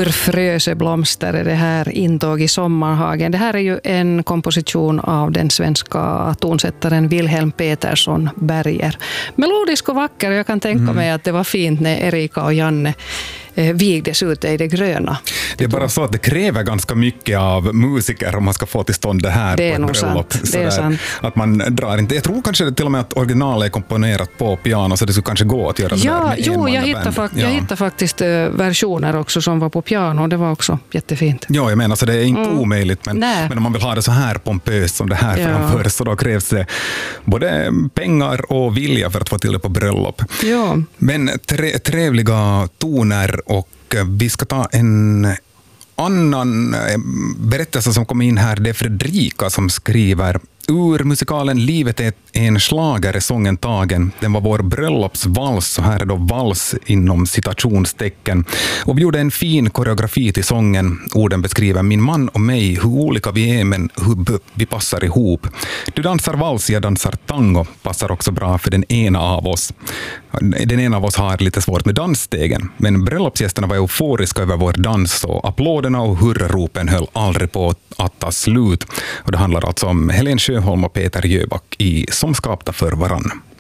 Urfröseblomster är det här, intåg i sommarhagen. Det här är ju en komposition av den svenska tonsättaren Wilhelm Petersson Berger. Melodisk och vacker, jag kan tänka mig att det var fint när Erika och Janne vigdes ute i det gröna. Det är bara så att det kräver ganska mycket av musiker om man ska få till stånd det här det på ett bröllop. Det är sant. Att man drar inte. Jag tror kanske till och med att originalet är komponerat på piano, så det skulle kanske gå att göra det där med jag hittade faktiskt versioner också som var på piano. Det var också jättefint. Ja, jag menar så det är inte omöjligt, men om man vill ha det så här pompöst som det här framför, så då krävs det både pengar och vilja för att få till det på bröllop. Ja. Men trevliga toner, och vi ska ta en annan berättelse som kom in här. Det är Fredrika som skriver: ur musikalen Livet är en schlager är sången tagen. Den var vår bröllopsvals, så här är då vals inom citationstecken. Och vi gjorde en fin koreografi till sången. Orden beskriver min man och mig, hur olika vi är men hur vi passar ihop. Du dansar vals, jag dansar tango. Passar också bra för den ena av oss. Den ena av oss har lite svårt med dansstegen, men bröllopsgästerna var euforiska över vår dans, och applåderna och hurraropen höll aldrig på att ta slut. Och det handlar alltså om Helen Sjöholm och Peter Jöback i Som skapta för varann.